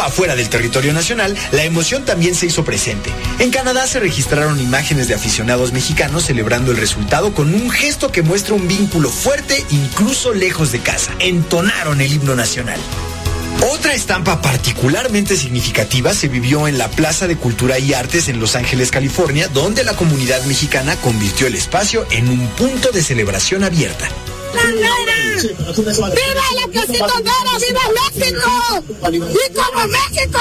afuera del territorio nacional, la emoción también se hizo presente. En Canadá se registraron imágenes de aficionados mexicanos celebrando el resultado con un gesto que muestra un vínculo fuerte incluso lejos de casa. Entonaron el himno nacional. Otra estampa particularmente significativa se vivió en la Plaza de Cultura y Artes en Los Ángeles, California, donde la comunidad mexicana convirtió el espacio en un punto de celebración abierta. ¡Viva la Plaza Condera! ¡Viva México! ¡Y como México